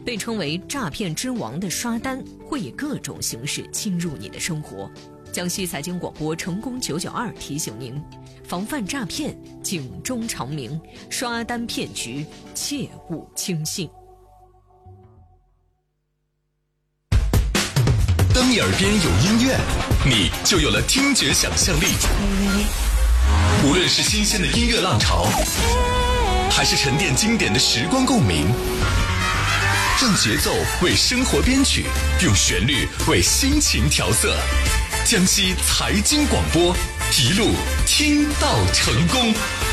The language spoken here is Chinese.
被称为诈骗之王的刷单会以各种形式侵入你的生活。江西财经广播成功992提醒您，防范诈骗，警钟长鸣，刷单骗局切勿轻信。 当你耳边有音乐，你就有了听觉想象力。无论是新鲜的音乐浪潮，还是沉淀经典的时光共鸣，让节奏为生活编曲，用旋律为心情调色。江西财经广播，一路听到成功。